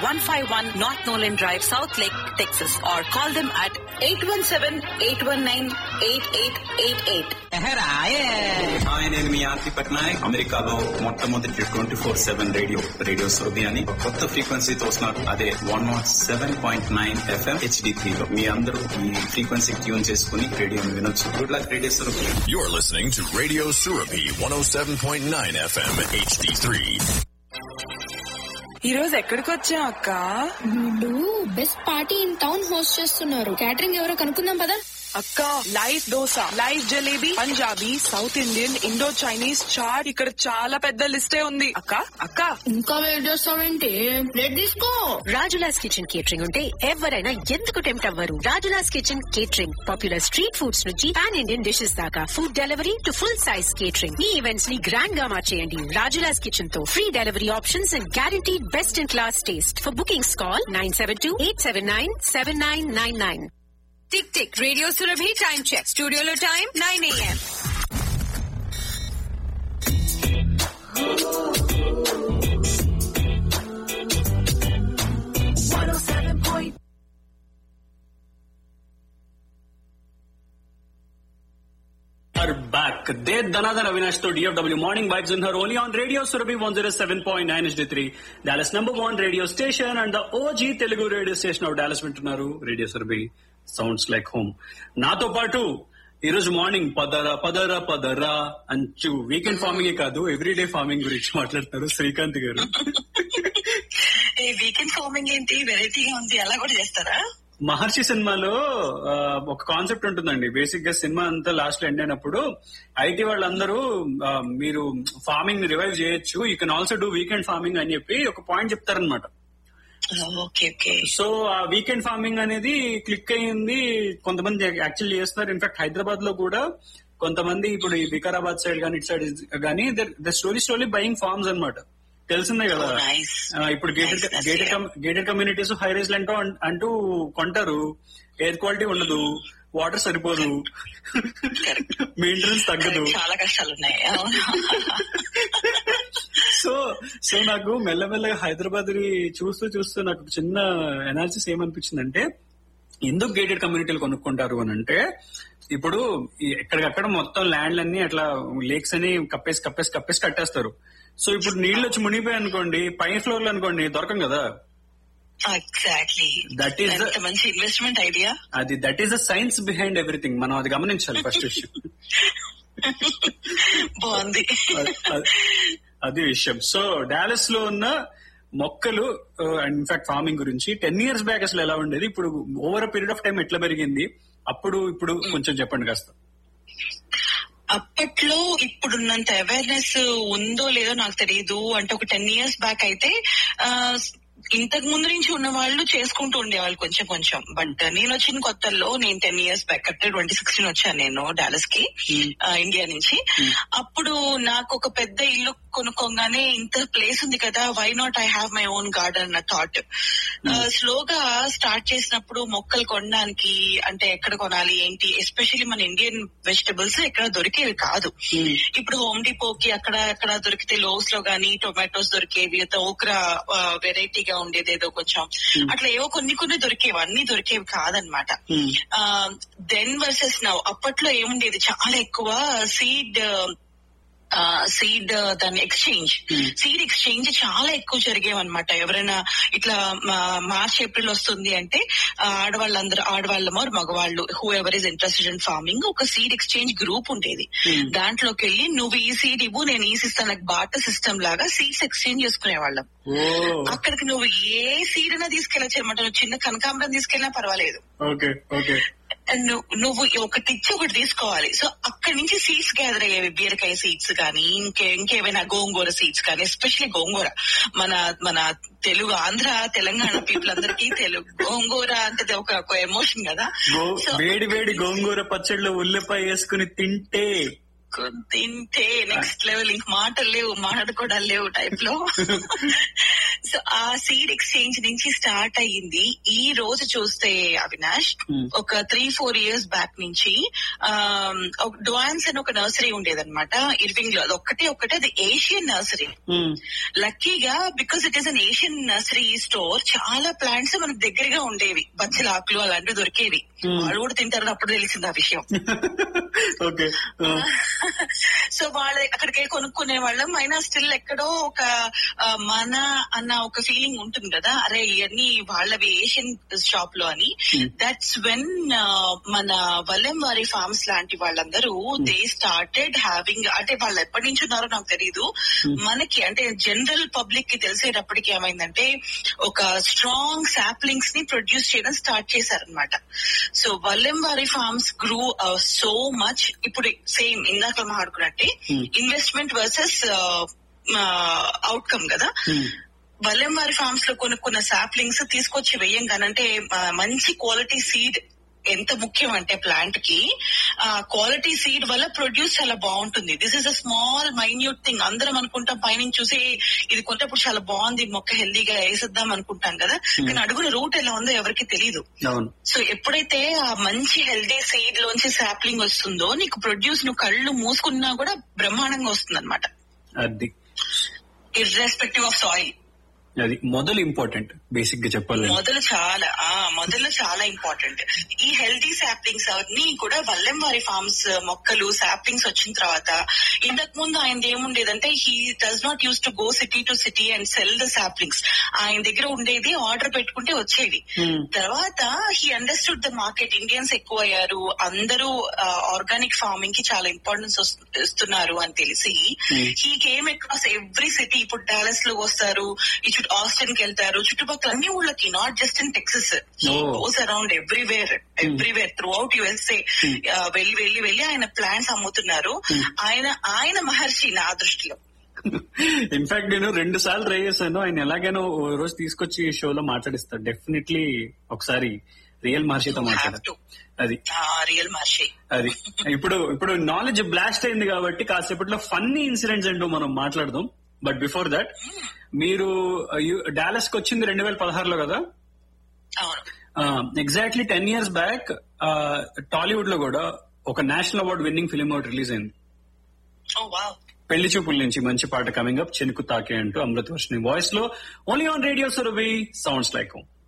151 North Nolan Drive, South Lake, Texas, or call them at 817-819-8888. Hi, నేను మీ ఆర్తి పట్నాయక్. అమెరికాలో మొట్టమొదటి 24/7 radio Surabhi అని ఒక కొత్త ఫ్రీక్వెన్సీతో వస్తున్నారు. అదే 107.9 FM HD3 లో. మీ అందరూ ఈ ఫ్రీక్వెన్సీ ట్యూన్ చేసుకుని రేడియోని వినొచ్చు. Good luck radio Surabhi. You're listening to Radio Surabhi 107.9 FM HD3. ఈ రోజు ఎక్కడికి వచ్చాం అక్క? వీళ్ళు best party in town host చేస్తున్నారు. క్యాటరింగ్ ఎవరో కనుక్కుందాం పదా. అక్క, live dosa, live jalebi, Punjabi, south Indian, Indo Chinese, chat, ఇక్కడ చాలా పెద్ద లిస్టే ఉంది. అక్క అక్క ఇంకా వెయిట్ చేస్తావేంటి? ప్లేట్ తీసుకో. రాజులాస్ కిచెన్ కేటరింగ్ ఉంటే ఎవరైనా ఎందుకు టెంప్ట్ అవ్వరు? Rajula's kitchen catering popular street foods నుంచి పాన్ ఇండియన్ డిషెస్ దాకా, food delivery to full size catering. Me events ని గ్రాండ్ గా మార్చేయండి రాజులాస్ కిచెన్ తో. Free delivery options and guaranteed best in class taste. For bookings call 972-879-7999. Tick Tick Radio Surabhi time check. Studio lo time 9 a.m. Are back. There Dhanadhan Avinash to DFW Morning Vibes in her only on Radio Surabhi 107.9 HD3, Dallas #1 radio station and the OG Telugu radio station of Dallas వింటున్నారు. Radio Surabhi sounds like home. నాతో పాటు ఈ రోజు morning పదరా పదరా పదరా అంచు weekend farming కాదు, everyday farming గురించి మాట్లాడుతున్నారు శ్రీకాంత్ గారు. ఈ వీకెండ్ ఫార్మింగ్ ఏంటి వెరైటీగా ఉంది, అలా కూడా చేస్తారా? మహర్షి సినిమాలో ఒక కాన్సెప్ట్ ఉంటుందండి. బేసిక్ గా సినిమా అంతా లాస్ట్ లో ఎండ్ అయినప్పుడు ఐటీ వాళ్ళందరూ మీరు ఫార్మింగ్ ని రివైవ్ చేయొచ్చు, you can also do weekend farming అని చెప్పి ఒక పాయింట్ చెప్తారనమాట. సో ఆ వీకెండ్ ఫార్మింగ్ అనేది క్లిక్ అయ్యింది. కొంతమంది యాక్చువల్లీ చేస్తున్నారు. ఇన్ఫాక్ట్ హైదరాబాద్ లో కూడా కొంతమంది ఇప్పుడు ఈ వికారాబాద్ సైడ్ కానీ ఇటు సైడ్ కానీ ద స్లోలీ బయింగ్ ఫార్మ్స్ అనమాట. తెలిసిందే కదా, ఇప్పుడు గేటెడ్ కమ్యూనిటీస్ హై రైజ్ అంటూ కొంటారు. ఎయిర్ క్వాలిటీ ఉండదు, వాటర్ సరిపోదు, మెయింటెనెన్స్ తగ్గదు, చాలా కష్టాలు ఉన్నాయి. సో నాకు మెల్లమెల్లగా హైదరాబాద్ చూస్తూ నాకు చిన్న ఎనాలిసిస్ ఏమనిపించిందంటే, ఎందుకు గేటెడ్ కమ్యూనిటీలు కొనుక్కుంటారు అని అంటే, ఇప్పుడు ఎక్కడికక్కడ మొత్తం ల్యాండ్లన్నీ అట్లా లేక్స్ అని కప్పేసి కట్టేస్తారు. సో ఇప్పుడు నీళ్ళు వచ్చి మునిగిపోయి అనుకోండి, పై ఫ్లోర్ లో అనుకోండి, దొరకం కదా. ఎగ్జాక్ట్లీ, దట్ ఈస్ మంచి investment idea. That is the science behind everything. మనం అది గమనించాలి ఫస్ట్ విషయం. బాగుంది, అది విషయం. సో డాలస్ లో ఉన్న మొక్కలు ఇన్ఫాక్ట్ ఫార్మింగ్ గురించి 10 years బ్యాక్ అసలు ఎలా ఉండేది, ఇప్పుడు ఓవర్ పీరియడ్ ఆఫ్ టైం ఎట్లా పెరిగింది, ఇప్పుడు కొంచెం చెప్పండి కాస్త. అప్పట్లో ఇప్పుడున్నంత అవేర్నెస్ ఉందో లేదో నాకు తెలియదు. అంటే ఒక 10 years బ్యాక్ అయితే ఇంతకు ముందు నుంచి ఉన్న వాళ్ళు చేసుకుంటూ ఉండేవాళ్ళు కొంచెం. బట్ నేను వచ్చిన కొత్తల్లో, నేను 10 years బ్యాక్ అంటే 2016 వచ్చాను నేను డాలస్ కి ఇండియా నుంచి. అప్పుడు నాకు ఒక పెద్ద ఇల్లు కొనుక్కోగానే ఇంత ప్లేస్ ఉంది కదా, why not I have my own garden అన్న థాట్. స్లోగా స్టార్ట్ చేసినప్పుడు మొక్కలు కొనడానికి అంటే ఎక్కడ కొనాలి ఏంటి, ఎస్పెషల్లీ మన ఇండియన్ వెజిటబుల్స్ ఎక్కడ దొరికేవి కాదు. ఇప్పుడు హోమ్ డిపోకి అక్కడ దొరికితే లోస్ లో గానీ టొమాటోస్ దొరికేవి, ఓక్రా వెరైటీగా ఉండేది ఏదో కొంచెం అట్లా ఏవో కొన్ని దొరికేవి, అన్ని దొరికేవి కాదనమాట. దెన్ వర్సెస్ నౌ, అప్పట్లో ఏముండేది, చాలా ఎక్కువ సీడ్ దాని సీడ్ ఎక్స్చేంజ్ చాలా ఎక్కువ జరిగేవన్నమాట. ఎవరైనా ఇట్లా మార్చ్ ఏప్రిల్ వస్తుంది అంటే ఆడవాళ్ళమో మగవాళ్ళు who ever is interested in farming ఒక సీడ్ ఎక్స్చేంజ్ గ్రూప్ ఉండేది. దాంట్లోకి వెళ్ళి నువ్వు ఈ సీడ్ ఇవ్వు, నేను ఈ సిస్టమ్, నాకు బాటర్ సిస్టమ్ లాగా సీడ్స్ ఎక్స్చేంజ్ చేసుకునేవాళ్ళం. అక్కడికి నువ్వు ఏ సీడ్ అయినా తీసుకెళ్ళచ్చు అనమాట. నువ్వు చిన్న కనకాంబరం తీసుకెళ్ళినా పర్వాలేదు, నువ్వు ఒకటి ఇచ్చి ఒకటి తీసుకోవాలి. సో అక్కడి నుంచి సీడ్స్ గ్యాదర్ అయ్యేవి, బీరకాయ సీడ్స్ కానీ ఇంకేమైనా గోంగూర సీడ్స్ కానీ, ఎస్పెషల్లీ గోంగూర. మన తెలుగు ఆంధ్ర తెలంగాణ పీపుల్ అందరికీ గోంగూర అంటే ఒక ఎమోషన్ కదా. వేడి వేడి గోంగూర పచ్చడిలో ఉల్లిపాయ వేసుకుని తింటే వేసుకొని తింటే నెక్స్ట్ లెవెల్, ఇంక మాటలు లేవు, మాట్లాడుకోవడాలు లేవు టైప్ లో. సో ఆ సీడ్ ఎక్స్చేంజ్ నుంచి స్టార్ట్ అయ్యింది. ఈ రోజు చూస్తే అవినాష్, ఒక 3-4 years బ్యాక్ నుంచి డోయాన్స్ అని ఒక నర్సరీ ఉండేదన్నమాట ఇర్వింగ్ లో. ఒక్కటే అది ఏషియన్ నర్సరీ. లక్కీగా because it is an Asian nursery store, చాలా ప్లాంట్స్ మనకు దగ్గరగా ఉండేవి, బచ్చల ఆకులు అలాంటివి దొరికేవి. వాళ్ళు కూడా తింటారని అప్పుడు తెలిసింది ఆ విషయం. సో వాళ్ళు అక్కడికి కొనుక్కునే వాళ్ళం. అయినా స్టిల్ ఎక్కడో ఒక మన అన్న ఒక ఫీలింగ్ ఉంటుంది కదా, అరే ఇవన్నీ వాళ్ళవి ఏషియన్ షాప్ లో అని. దట్స్ వెన్ మన వల్లెంవారి ఫార్మ్స్ లాంటి వాళ్ళందరూ దే స్టార్టెడ్ హ్యావింగ్, అంటే వాళ్ళు ఎప్పటి నుంచి ఉన్నారో నాకు తెలీదు, మనకి అంటే జనరల్ పబ్లిక్ కి తెలిసేటప్పటికి ఏమైందంటే ఒక స్ట్రాంగ్ సాప్లింగ్స్ ని ప్రొడ్యూస్ చేయడం స్టార్ట్ చేశారనమాట. So వల్లెంవారి forms గ్రూ so much. ఇప్పుడు సేమ్ ఇందాక మాట్లాడుకున్నట్టే ఇన్వెస్ట్మెంట్ వర్సెస్ అవుట్కమ్ కదా. వల్లెంవారి ఫార్మ్స్ లో కొనుక్కున్న సాప్లింగ్స్ తీసుకొచ్చి వేయంగానంటే మంచి క్వాలిటీ సీడ్ ఎంత ముఖ్యం అంటే ప్లాంట్ కి, క్వాలిటీ సీడ్ వల్ల ప్రొడ్యూస్ చాలా బాగుంటుంది. This is a small minute thing. అందరం అనుకుంటాం పైనుంచి చూసి ఇది కొంటప్పుడు చాలా బాగుంది, మొక్క హెల్దీగా వేసేద్దాం అనుకుంటాం కదా, కానీ అడుగున రూట్ ఎలా ఉందో ఎవరికి తెలియదు. సో ఎప్పుడైతే ఆ మంచి హెల్దీ సీడ్ లోంచి సాప్లింగ్ వస్తుందో నీకు ప్రొడ్యూస్, నువ్వు కళ్ళు మూసుకున్నా కూడా బ్రహ్మాండంగా వస్తుంది అనమాట, ఇర్రెస్పెక్టివ్ ఆఫ్ సాయిల్. అది మొదలు ఇంపార్టెంట్, బేసిక్ గా చెప్పాలి. మొదలు చాలా ఇంపార్టెంట్. ఈ హెల్దీ సాప్లింగ్స్ అన్ని కూడా వల్లెంవారి ఫార్మ్స్ మొక్కలు సాప్లింగ్స్ వచ్చిన తర్వాత, ఇంతకు ముందు ఆయన ఏముండేదంటే he does not use to go city to city and cell the saplings. ఆయన దగ్గర ఉండేది ఆర్డర్ పెట్టుకుంటే వచ్చేది. తర్వాత he understood the market, Indians ఎక్కువ అయ్యారు, అందరూ ఆర్గానిక్ ఫార్మింగ్ కి చాలా ఇంపార్టెన్స్ ఇస్తున్నారు అని తెలిసి he came across every city. ఇప్పుడు డాలస్ లో వస్తారు, ఆస్టిన్ కి వెళ్తారు, చుట్టుపక్కల అన్ని ఊళ్ళకి, not just in Texas, goes around everywhere through out USA వెళ్ళి ఆయన ప్లాంట్స్ అమ్ముతున్నారు. ఆయన మహర్షి నా దృష్టిలో. ఇన్ఫాక్ట్ నేను 2 సార్లు ట్రై చేశాను. ఆయన ఎలాగైనా ఓ రోజు తీసుకొచ్చి షోలో మాట్లాడిస్తాడు. డెఫినెట్లీ ఒకసారి రియల్ మహర్షితో మాట్లాడతారు. అది రియల్ మహర్షి. అది ఇప్పుడు నాలెడ్జ్ బ్లాస్ట్ అయింది కాబట్టి కాసేపట్లో ఫన్నీ ఇన్సిడెంట్స్ అంటూ మనం మాట్లాడదాం. బట్ బిఫోర్ దట్, మీరు డాలస్ కి వచ్చింది 2016లో కదా? ఎగ్జాక్ట్లీ 10 years బ్యాక్ టాలీవుడ్ లో కూడా ఒక నేషనల్ అవార్డ్ విన్నింగ్ ఫిలిం ఒకటి రిలీజ్ అయింది. పెళ్లి చూపుల నుంచి మంచి పాట కమింగ్ అప్, చెనుకు తాకే అంటూ అమృతవర్షిణి వాయిస్ లో, only on radio Surabhi, sounds like home.